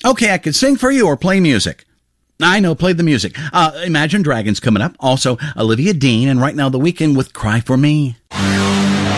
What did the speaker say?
Okay, I could sing for you or play music. I know, play the music. Imagine Dragons coming up. Also, Olivia Dean, and right now The Weeknd with Cry For Me.